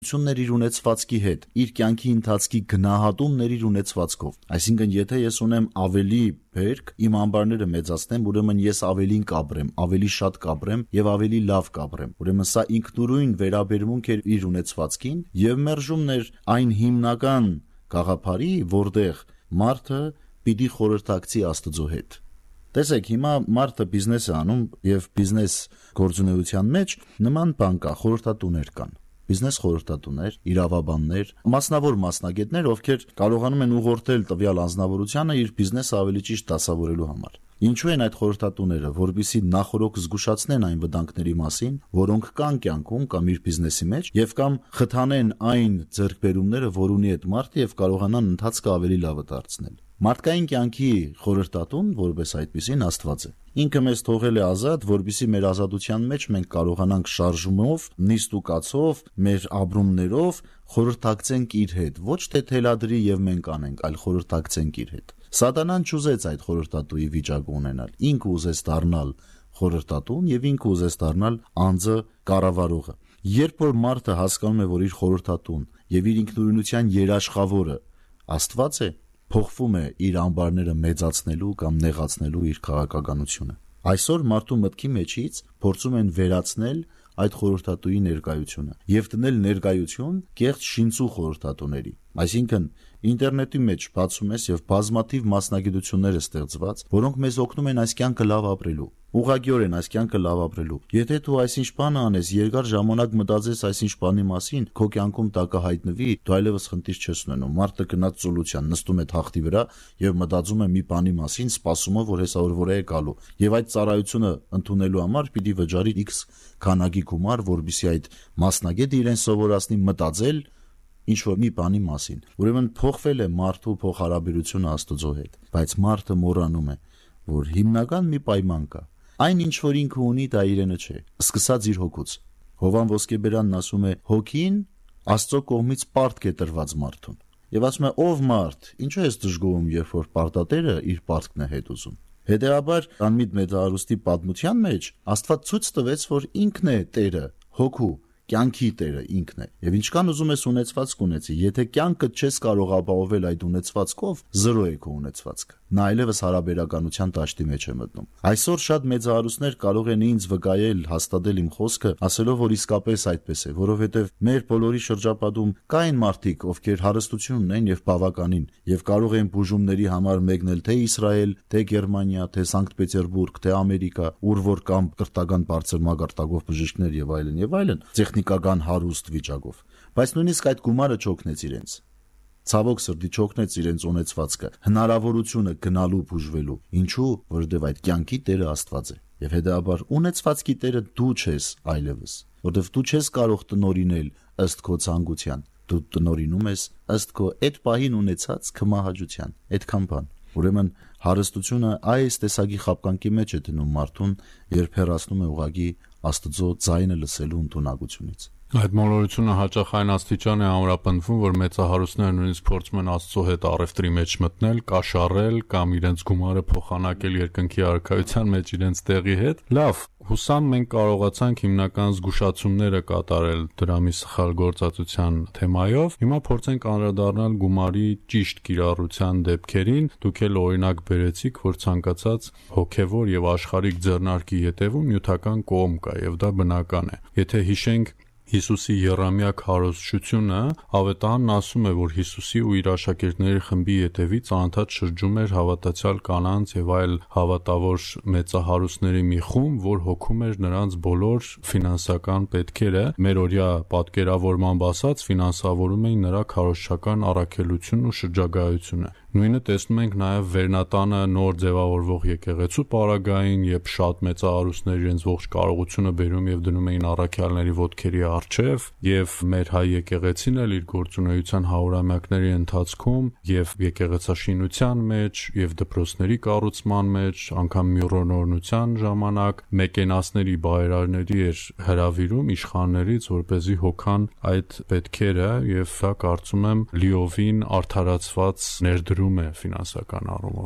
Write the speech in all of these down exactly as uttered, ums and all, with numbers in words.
իր ունեցվածքի հետ, իր կյանքի ընթացքի գնահատումներ իր ունեցվածքով։ Այսինքն, եթե ես ունեմ ավելի բերք, իմ ամբարները մեծացնեմ, ուրեմն ես ավելին կապրեմ, ավելի շատ կապրեմ եւ ավելի լավ կապրեմ։ Ուրեմն սա ինքնուրույն վերաբերմունք էր իր ունեցվածքին եւ մերժումն էր այն հիմնական գաղափարի, որտեղ մարդը պիտի խորհրդակցի Աստծո հետ։ Տեսեք, հիմա մարդը բիզնես է անում եւ բիզնես գործունեության մեջ նման բան կա, խորհրդատուներ կան։ Բիզնես խորհրդատուներ, իրավաբաններ, մասնավոր մասնագետներ, ովքեր կարողանում են ուղղորդել տվյալ անձնավորությանը իր բիզնեսը ավելի ճիշտ դասավորելու համար։ Ինչու են այդ խորհրդատուները, որպեսզի նախօրոք զգուշացնեն այն վտանգների մասին, որոնք կան կյանքում կամ իր բիզնեսի մեջ, եւ կամ խթանեն այն ձեռքբերումները, որ ունի այդ մարդը եւ կարողանան ընթացքը ավելի լավը դարձնել։ Մարդկային կյանքի խորհրդատուն, որպես այդպիսին, Աստված է։ Ինքը մեզ թողել է ազատ, որպեսզի մեր ազատության մեջ մենք կարողանանք շարժումով, նիստ ու կացով, մեր ապրումներով խորհրդակցենք իր հետ, ոչ թե թելադրի եւ մենք անենք, այլ խորհրդակցենք իր հետ։ Սատանան չուզեց այդ խորհրդատուի վիճակը ունենալ։ Ինքը ուզեց դառնալ խորհրդատուն եւ ինքը ուզեց դառնալ անձը կառավարողը։ Երբ որ մարդը հասկանում է, որ իր խորհրդատուն եւ իր ինքնուրույնության երաշխավորը Աստված է, փոխվում է իր ամբարները մեծացնելու կամ նեղացնելու իր քաղաքականությունը։ Այսօր մարդու մտքի մեջից փորձում են վերացնել այդ խորհրդատուի ներկայությունը եւ դնել ներկայություն կեղծ շինծու խորհրդատուների։ Այսինքն ինտերնետի մեջ բացում ես եւ բազմաթիվ մասնագիտություններ է ստեղծված, որոնք մեզ օգնում են այս կյանքը լավ ապրելու։ Ուղղակիորեն այս կյանքը լավ ապրելու։ Եթե դու այսինչ բանը անես, երկար ժամանակ մտածես այսինչ բանի մասին, քո կյանքում դա կհայտնվի, դու այլևս խնդիր չես ունենում։ Մարդը գնաց ծուլության, նստում է թախտի վրա եւ մտածում է մի բանի մասին, սպասում է, որ հեսա որ որ է գալու։ Եվ այդ ծառայությունը ընդունելու համար պիտի վճարի X քանակի գումար, որբիսի այդ մասնագետը իրեն սովորացնի մտածել ինչ որ մի բանի մասին։ Ուրեմն փոխվել է մարդու փոխհարաբերությունը Աստծո հետ, բայց մարդը մոռանում է, որ հիմնական մի պայման կա։ Այն ինչ որ ինքը ունի, դա իրենը չէ, սկսած իր հոգուց։ Հովան Ոսկեբերանն ասում է. հոգին Աստծո կողմից պարտք է տրված մարդուն։ Եվ ասում է, ով մարդ, ինչու ես դժգոհում, երբ որ պարտատերը իր պարտքն է հետ ուզում։ Հետևաբար, Անմիտ Մեծահարուստի պատմության մեջ Աստված ցույց տվեց, որ ինքն է Տերը, հոգու, կյանքի Տերը ինքն է։ Եվ ինչքան ուզում ես ունեցվածք ունեցի, եթե կյանքդ չես կարող ապահովել այդ ունեցվածքով, զրո է քո ունեցվածքը։ Նա այլևս հարաբերականության դաշտի մեջ է մտնում։ Այսօր շատ մեծահարուստներ կարող են ինձ վկայել, հաստատել իմ խոսքը, ասելով, որ իսկապես այդպես է, որովհետև մեր բոլորի շրջապատում կային մարդիկ, ովքեր հարստություն ունեն եւ բավականին, եւ կարող են բուժումների համար մեկնել թե Իսրայել, թե Գերմանիա, թե Սանկտ Պետերբուրգ, թե Ամերիկա, ուր որ կամ կրթական բարձր մագարտակով բժիշկներ եւ այլն եւ այլն, տեխնիկական հարուստ վիճակով։ Բայց նույնիսկ այդ գումարը չօգնեց իրենց։ Ցավոք սրտի չօգնեց իրենց ունեցվածքը, հնարավորությունը գնալու բուժվելու։ Ինչու? Որովհետև այդ կյանքի Տերը Աստված է։ Եվ հետեւաբար ունեցվածքի Տերը դու չես այլևս, որովհետև դու չես կարող տնորինել ըստ քո ցանկության։ Դու տնորինում ես ըստ քո այդ պահին ունեցած քմահաճության, այդքան բան։ Ուրեմն հարստությունը այս տեսակի խապկանքի մեջ է դնում մարդուն, երբ հեռացնում է ուղղակի Աստծո ձայնը լսելու ընդունակությունից։ Այդ մոլորությունը հաճախ այն աստիճան է ամրապնդվում, որ մեծահարուստները նույնիսկ փորձում են Աստծո հետ առևտրի մեջ մտնել, կաշառել կամ իրենց գումարը փոխանակել երկնքի արքայության մեջ իրենց տեղի հետ։ Լավ, հուսամ մենք կարողացանք հիմնական զգուշացումները կատարել դրամի սխալ գործածության թեմայով։ Հիմա փորձենք անդրադառնալ գումարի ճիշտ կիրառության դեպքերին։ Դուք էլ օրինակ բերեցիք, որ ցանկացած հոգևոր եւ աշխարհիկ ձեռնարկի ետևում նյութական կողմ կա եւ դա բնական է։ Եթե հիշենք Հիսուսի եռամյա քարոզչությունը, ավետարանն ասում է, որ Հիսուսի ու իր աշակերտների խմբի ետևից անընդհատ շրջում էր հավատացյալ կանանց եւ այլ հավատավոր մեծահարուստների մի խումբ, որ հոգում էր նրանց բոլոր ֆինանսական պետքերը, մերօրյա պատկերավորմամբ ասած, ֆինանսավորում էին նրա քարոզչական առաքելությունն ու շրջագայությունը։ Նույնը տեսնում ենք նաև Վերնատանը նոր ձևավորվող եկեղեցու պարագային, երբ շատ մեծահարուստներ իրենց ողջ կարողությունը բերում եւ դնում էին առաքյալների ոտքերի առջև, եւ մեր հայ եկեղեցին էլ իր գործունեության հարյուրամյակների ընթացքում եւ եկեղեցաշինության մեջ եւ դպրոցների կառուցման մեջ, անգամ մյուրոնորնության ժամանակ մեկենասների բայրարների էր հրավիրում իշխաններից, որպեսզի հոգան այդ պետքերը, եւ դա կարծում եմ լիովին արդարացված ներդրում է ֆինանսական առումով։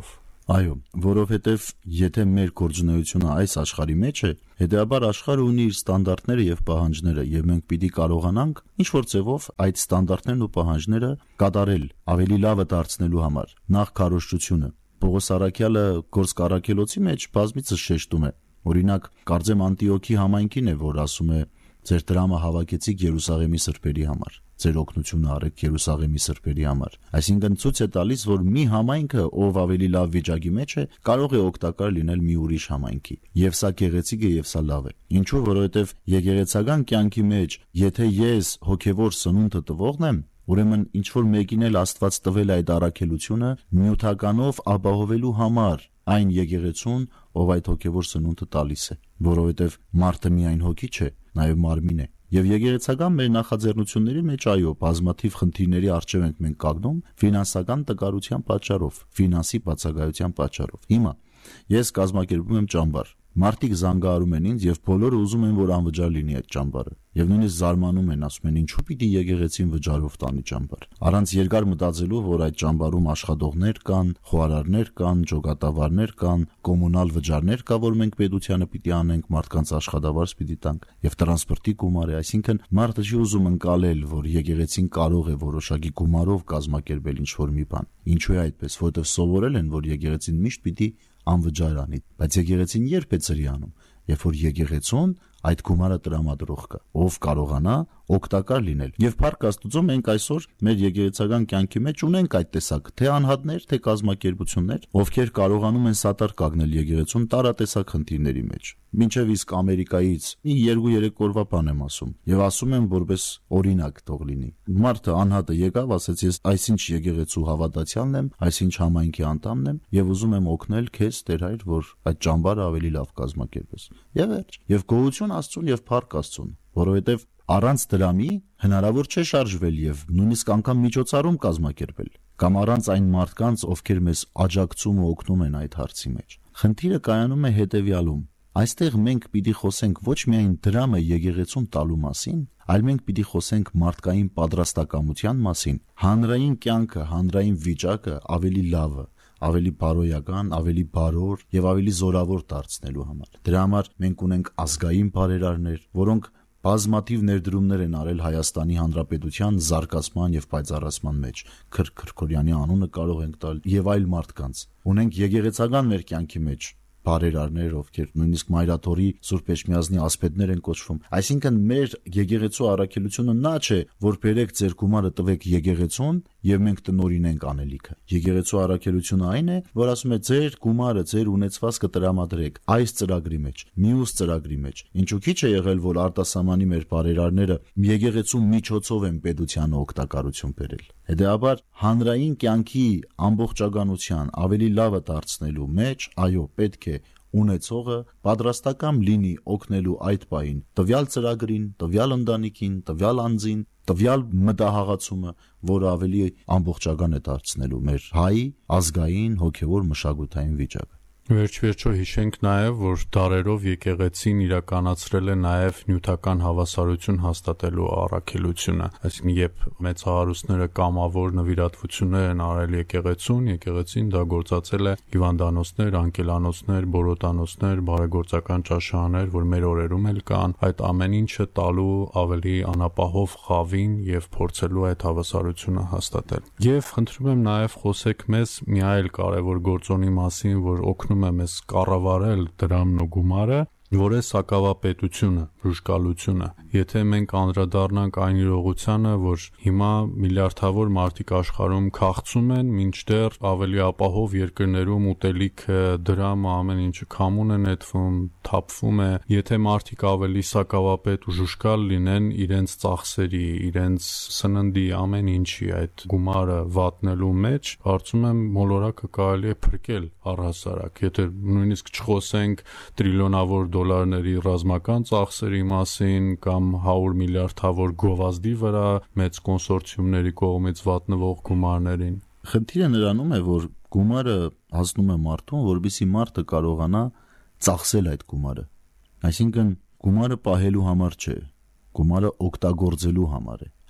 Այո, որովհետև եթե մեր գործունեությունը այս աշխարհի մեջ է, հետեւաբար աշխարհը ունի իր ստանդարտները եւ պահանջները, եւ մենք պիտի կարողանանք ինչ որ ձևով այդ ստանդարտներն ու պահանջները կատարել, ավելի լավը դարձնելու համար։ Նախ քարոզչությունը։ Պողոս Արաքյալը Գործք առաքելոցի մեջ բազմիցս շեշտում է։ Օրինակ, կարծեմ Անտիոքի համայնքին է, որ ասում է. «Ձեր դրամը հավաքեցիք Երուսաղեմի սրբերի համար, ձեր օգնությունը արեք Երուսաղեմի սրբերի համար»։ Այսինքն ցույց է տալիս, որ մի համայնքը, ով ավելի լավ վիճակի մեջ է, կարող է օգտակար լինել մի ուրիշ համայնքի։ Եվ սա գեղեցիկ է եւ սա լավ է։ Ինչու՞, որովհետեւ եկեղեցական կյանքի մեջ, եթե ես հոգեվոր սնունդը տվողն եմ, ուրեմն ինչ որ մեկին էլ Աստված տվել այդ առաքելությունը նյութականով ապահովելու համար այն եկեղեցուն, ով այդ հոգեվոր սնունդը տալիս է, որովհետև մարդը միայն հոգի չէ, նաև մարմին է։ Եվ եկեղեցական մեր նախաձեռնությունների մեջ այո, բազմաթիվ խնդիրների առջև ենք մենք կանգնում ֆինանսական տկարության պատճառով, ֆինանսի բացակայության պատճառով։ Հիմա ես կազմակերպում եմ ճամբար։ Մարդիկ զանգահարում են ինձ եւ բոլորը ուզում են, որ անվճար լինի այդ ճամբարը։ Եվ նույնիսկ զարմանում են, ասում են, ինչու պիտի եկեղեցին վճարով տանի ճամբար։ Առանց երկար մտածելու, որ այդ ճամբարում աշխատողներ կան, խոհարարներ կան, ջոկատավարներ կան, կոմունալ վճարներ կա, որ մենք պետությանը պիտի անենք, մարդկանց աշխատավարձ պիտի տանք եւ տրանսպորտի գումար է, այսինքն մարդը չի ուզում ընկալել, որ եկեղեցին կարող է որոշակի գումարով կազմակերպել ինչ-որ մի բան։ Ինչու է այդպես, որովհետեւ սովորել են, որ եկեղեցին միշտ պիտի անվճար անի, բայց եկեղեցին երբ է ծրի անում, երբ որ եկեղեցուն այդ գումարը տրամադրող կա, ով կարողանա օգտակար լինել։ Եվ փառք Աստծո, մենք այսօր մեր եկեղեցական կյանքի մեջ ունենք այդ տեսակ թե անհատներ, թե կազմակերպություններ, ովքեր կարողանում են սատար կանգնել եկեղեցուն տարատեսակ խնդիրների մեջ։ Մինչև իսկ Ամերիկայից մի երկու-երեք օրվա բան եմ ասում, եւ ասում եմ որպես օրինակ թող լինի։ Մարդը անհատը եկավ, ասեց ես այսինչ եկեղեցու հավատացյալն եմ, այսինչ համայնքի անդամն եմ եւ ուզում եմ օգնել քեզ Տեր Հայր, որ այդ ճամբարը ավելի լավ կազմակերպես։ Եվ վերջ։ Եվ գոհություն Աստծուն եւ փառք Աստծուն, որովհետեւ առանց դրամի հնարավոր չէ շարժվել եւ նույնիսկ անգամ միջոցառում կազմակերպել, կամ առանց այն մարդկանց, ովքեր մեզ աջակցում ու օգնում են այդ հարցի մեջ։ Խնդիրը կայանում է հետեւյալում. այստեղ մենք պիտի խոսենք ոչ միայն դրամը եկեղեցուն տալու մասին, այլ մենք պիտի խոսենք մարդկային պատրաստակամության մասին, հանրային կյանքը, հանրային վիճակը ավելի լավը, ավելի բարոյական, ավելի բարոր եւ ավելի զորավոր դարձնելու համար։ Դրա համար մենք ունենք ազգային բարերարներ, որոնք բազմաթիվ ներդրումներ են արել Հայաստանի Հանրապետության զարգացման եւ պայծառացման մեջ։ Քրկ Քրքորյանի անունը կարող ենք տալ եւ այլ մարդկանց։ Ունենք եկեղեցական մեր կյանքի մեջ բարերարներ, ովքեր նույնիսկ Մայրաթորի Սուրբ Էջմիածնի ասպետներ են կոչվում։ Այսինքն մեր եկեղեցու առաքելությունը նա չէ, որ բերեք ձեր գումարը տվեք եկեղեցուն եւ մենք տնօրինենք անելիքը։ Եկեղեցու առաքելությունը այն է, որ ասում է ձեր գումարը, ձեր ունեցվածքը տրամադրեք այս ծրագրի մեջ, մյուս ծրագրի մեջ։ Ինչու քիչ է եղել, որ արտասահմանի մեր բարերարները եկեղեցու միջոցով են պետությանը օգտակարություն բերել։ Հետեւաբար հանրային կյանքի ամբողջականության ավելի լավը դարձնելու մեջ, այո, պետք է ունեցողը պատրաստական լինի օգնելու այդ պահին տվյալ ծրագրին, տվյալ ընտանիքին, տվյալ անձին, տվյալ մտահղացումը, որը ավելի ամբողջական է դարձնելու մեր հայ ազգային հոգևոր մշակութային վիճակը։ Վերջ-վերջո հիշենք նաև, որ դարերով եկեղեցին իրականացրել է նաև նյութական հավասարություն հաստատելու առաքելությունը, այսինքն երբ մեծահարուստները կամավոր նվիրատվություններ են արել եկեղեցուն, եկեղեցին դա գործածել է հիվանդանոցներ, անկելանոցներ, բորոտանոցներ, բարեգործական ճաշարաններ, որ մեր օրերում էլ կան, այդ ամեն ինչը տալու ավելի անապահով խավին եւ փորձելու այդ հավասարությունը հաստատել։ Եվ խնդրում եմ նաև խոսեք մեզ մի այլ կարևոր գործոնի մասին, որ օգնում է մեզ կառավարել դրամն ու գումարը, որ է սակավապետությունը, բժշկալությունը։ Եթե մենք անդրադառնանք այն իրողությանը, որ հիմա միլիարդավոր մարդիկ աշխարհում քաղցում են, մինչդեռ ավելի ապահով երկրներում ուտելիքը, դրամը, ամեն ինչը քամուն է նետվում, թափվում է, եթե մարդիկ ավելի սակավապետ ու բժշկալ լինեն իրենց ծախսերի, իրենց սննդի, ամեն ինչի այդ գումարը վատնելու մեջ, կարծում եմ մոլորակը կարելի է փրկել առհասարակ։ Եթե նույնիսկ չխոսենք տրիլիոնավոր դոլարների ռազմական ծախսերի մասին կամ հարյուր միլիարդավոր գովազդի վրա մեծ կոնսորցիումների կողմից վատնվող գումարներին։ Խնդիրը նրանում է, որ գումարը հասնում է մարդուն, որովհետեւ մարդը կարողանա ծախսել այդ գումարը։ Այսինքն գումարը պահելու համար չէ, գումարը օգտագործելու համար է։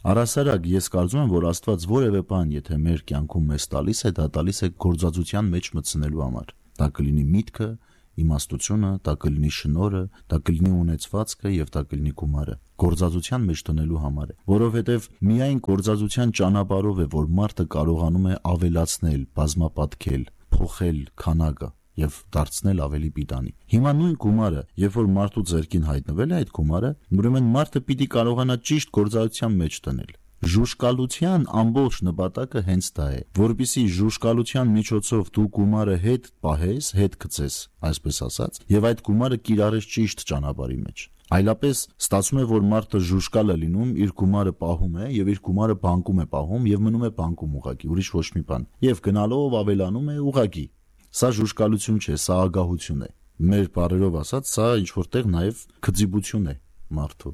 Առասարակ ես կարծում եմ, որ Աստված որևէ բան, եթե մեր կյանքում մեզ տալիս է, դա տալիս է գործածության մեջ մտցնելու համար։ Դա կլինի միտքը, իմաստությունը, դա կլինի շնորհը, դա կլինի ունեցվածքը եւ դա կլինի գումարը։ Գործածության մեջ տնելու համար է, որովհետեւ միայն գործածության ճանապարհով է, որ մարդը կարողանում է ավելացնել, բազմապատկել, փոխել քանակը եւ դարձնել ավելի պիտանի։ Հիմա նույն գումարը, երբ որ մարդու ձեռքին հայտնվել է այդ գումարը, ուրեմն մարդը պիտի կարողանա ճիշտ գործածության մեջ տնել։ Ժուշկալության ամբողջ նպատակը հենց դա է, որպեսզի ժուշկալության միջոցով դու գումարը հետ պահես, հետ գցես, այսպես ասած, եւ այդ գումարը կիրառես ճիշտ ճանապարհի մեջ։ Այլապես ստացվում է, որ մարդը ժուշկալ է լինում, իր գումարը պահում է եւ իր գումարը բանկում է պահում եւ մնում է բանկում ուղակի, ուրիշ ոչ մի բան։ Եվ գնալով ավելանում է ուղակի։ Սա ժուշկալություն չէ, սա ագահություն է։ Մեր բառերով ասած, սա ինչ որտեղ նաեւ քծիբություն է մարդու,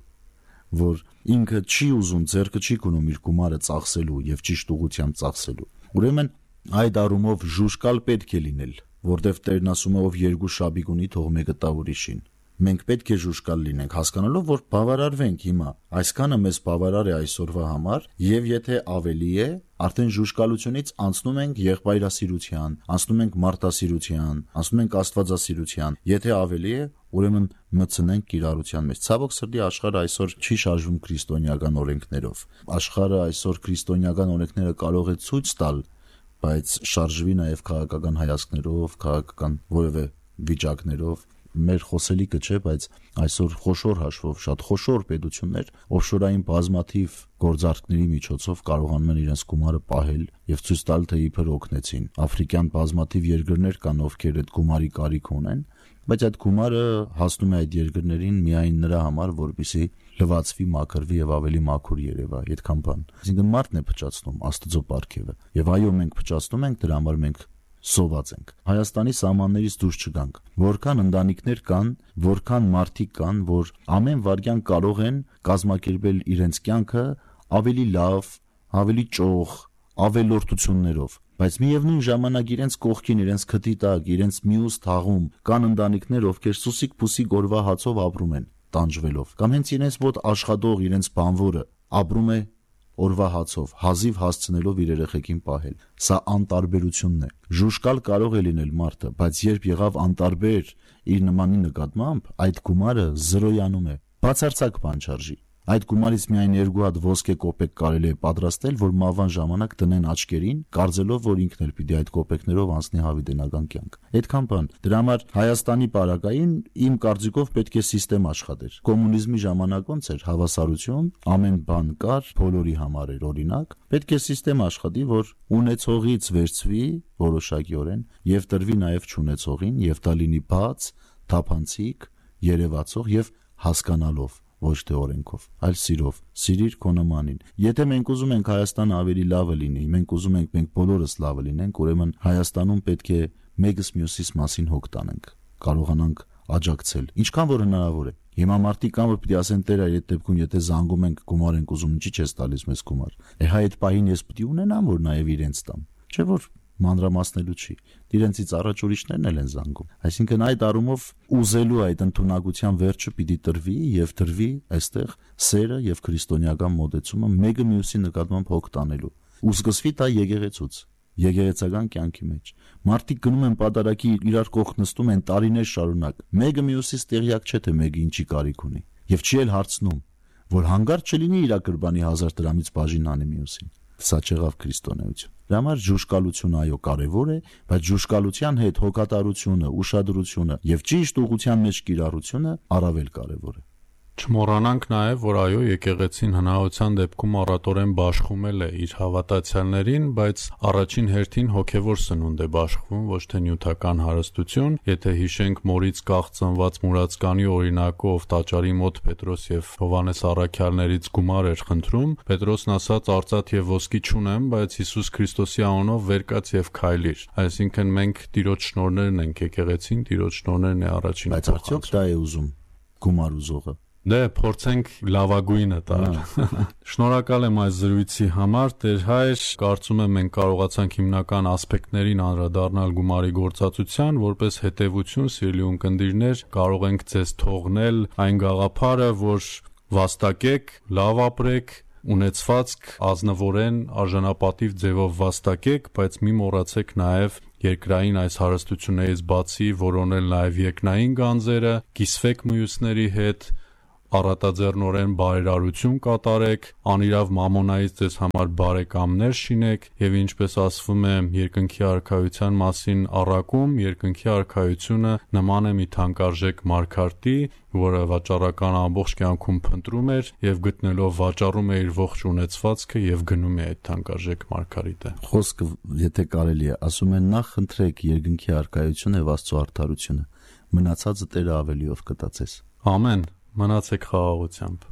որ ինքը չի ուզում, ձեռքը չի գնում իր գումարը ծախսելու եւ ճիշտ ուղղությամբ ծախսելու։ Ուրեմն այդ առումով ժուշկալ պետք է լինել, որտեվ Տերն ասում է, ով երկու շաբիկ ունի, թող մեկը տա ուրիշին։ Մենք պետք է ժուշկալ լինենք, հասկանալով, որ բավարարվենք հիմա։ Այսքանը մեզ բավարար է այսօրվա համար, եւ եթե ավելի է, արդեն ժուշկալությունից անցնում ենք եղբայրասիրության, անցնում ենք մարդասիրության, անցնում ենք աստվածասիրության։ Եթե ավելի է, ուրեմն մտցնենք կիրառության մեջ։ Ցավոք սրտի աշխարհը այսօր չի շարժվում քրիստոնեական օրենքներով։ Աշխարհը այսօր քրիստոնեական օրենքները կարող է ցույց տալ, բայց շարժվի նաեւ քաղաքական հայացքներով, քաղաքական որևէ վիճակներով։ Մեր խոսելիքը չէ, բայց այսօր խոշոր հաշվով շատ խոշոր պետություններ օֆշորային բազմաթիվ գործարքների միջոցով կարողանում են իրենց գումարը պահել եւ ցույց տալ, թե իբր օգնեցին։ Աֆրիկյան բազմաթիվ երկրներ կան, ովքեր այդ գումարի կարիք ունեն, բայց այդ գումարը հասնում է այդ երկրներին միայն նրա համար, որպեսզի լվացվի, մաքրվի եւ ավելի մաքուր երևա, այդքան բան։ Այսինքն մարդն է փճացնում Աստծո պարգևը։ Եվ այո, մենք փճացնում ենք, դրա համար մենք սոված ենք։ Հայաստանի սահմաններից դուրս չգանք։ Որքան ընտանիքներ կան, որքան մարդիկ կան, որ ամեն վարքյան կարող են կազմակերպել իրենց կյանքը ավելի լավ, ավելի ճոխ, ավելորդություններով, բայց միևնույն ժամանակ իրենց կողքին, իրենց քթի տակ, իրենց մյուս թաղում կան ընտանիքներ, ովքեր սուսիկ փուսիկ օրվա հացով ապրում են, տանջվելով, կամ հենց իրենց մոտ աշխատող իրենց բանվորը ապրում է օրվա հացով, հազիվ հասցնելով իր երեխեքին պահել։ Սա անտարբերությունն է։ Ժուշկալ կարող է լինել մարդը, բայց երբ եղավ անտարբեր իր նմանի նկատմամբ, այդ գումարը զրոյանում է։ Բացարձակ բան չարժի։ Այդ գումարից միայն երկու հատ ոսկե կոպեկ կարելի է պատրաստել, որ մահվան ժամանակ տնեն աչքերին, կարծելով, որ ինքն էլ պիտի այդ կոպեկներով անցնի հավիտենական կյանք։ Այդքան բան։ Դրա համար Հայաստանի պարագային իմ կարծիքով պետք է սիստեմ աշխատեր։ Կոմունիզմի ժամանակ ոնց էր հավասարություն, ամեն բան կար, բոլորի համար էր օրինակ։ Պետք է սիստեմ աշխատի, որ ունեցողից վերցվի որոշակիորեն եւ տրվի նաեւ չունեցողին, եւ դա լինի բաց, թափանցիկ, երևացող եւ հասկանալով, ոչ թե օրենքով, այլ սիրով, սիրիր քո նմանին։ Եթե մենք ուզում ենք Հայաստանը ավելի լավը լինի, մենք ուզում ենք մենք բոլորս լավը լինենք, ուրեմն Հայաստանում պետք է մեկս մյուսից մասին հոգ տանենք, կարողանանք աջակցել, ինչքան որ հնարավոր է։ Հիմա մարդիկ կան, որ պիտի ասեն Տեր, այդ դեպքում եթե զանգում ենք գումար ենք ուզում, ինչի՞ չես տալիս մեզ գումար։ Է հայ այդ պահին ես պիտի ունենամ, որ նաև իրենց տամ։ Չէ՞ որ մանրամասնելու չի։ Իրենցից առաջ ուրիշներն էլ են զանգում։ Այսինքն այդ առումով ուզելու այդ ընդունակության վերջը պիտի տրվի եւ տրվի այստեղ սերը եւ քրիստոնեական մոդեցումը մեկը մյուսի նկատմամբ հոգ տանելու։ Ու սկսվի դա եկեղեցուց, եկեղեցական կյանքի մեջ։ Մարդիկ գնում են պատարակի իրար կողք նստում են տարիներ շարունակ։ Մեկը մյուսից տեղյակ չէ թե մեկը ինչի կարիք ունի եւ չի էլ հարցնում, որ հանգարց չլինի իր կրբանի հազար դրամից բաժին անի մյուսին։ Սա չեղավ քրիստոնեություն։ Դրա համար ժուշկալությունը այո կարևոր է, բայց ժուշկալության հետ հոգատարությունը, ուշադրությունը եւ ճիշտ ուղղության մեջ կիրառությունը առավել կարևոր է։ Չմոռանանք նաև, որ այո, եկեղեցին հնարավորության դեպքում առատորեն բաշխումել է իր հավատացյալներին, բայց առաջին հերթին հոգևոր սնունդ է բաշխվում, ոչ թե նյութական հարստություն։ Եթե հիշենք Մորից կախծնված մուրացկանի օրինակով տաճարի մոտ Պետրոս եւ Հովանես առաքյալներից գումար էր խնդրում, Պետրոսն ասաց արծաթ եւ ոսկի չունեմ, բայց Հիսուս Քրիստոսի անունով վեր կաց եւ քայլիր։ Այսինքն մենք Տիրոջ շնորհներն ենք, եկեղեցին Տիրոջ շնորհներն է առաջին։ Բայց արդյոք դա է ուզում գումար ուզողը։ Դե փորձենք լավագույնը տալ։ Շնորհակալ եմ այս զրույցի համար, Տեր հայր, կարծում եմ մենք կարողացանք հիմնական ասպեկտներին անդրադառնալ գումարի գործածության, որպես հետևություն, սիրելի ունկնդիրներ, կարող ենք ձեզ թողնել այն գաղափարը, որ վաստակեք, լավ ապրեք, ունեցվածք ազնվորեն արժանապատիվ ձևով վաստակեք, բայց մի մոռացեք նաև երկրային այս հարստություններից բացի որոնել նաև երկնային գանձերը, կիսվեք մյուսների հետ, առատաձեռնորեն բարերարություն կատարեք, անիրավ մամոնայից ձեզ համար բարեկամներ շինեք եւ ինչպես ասվում է երկնքի արքայության մասին առակում, երկնքի արքայությունը նման է մի թանկարժեք մարգարտի, որը վաճառական ամբողջ կյանքում փնտրում էր եւ գտնելով վաճառում է իր ողջ ունեցվածքը եւ գնում է այդ թանկարժեք մարգարիտը։ Խոսքը, եթե կարելի է, ասում են նախ խնդրեք երկնքի արքայությունը եւ Աստծո արդարությունը, մնացածը Տերը ավելի ով կտածես։ Ամեն, մնացեք խաղաղությամբ։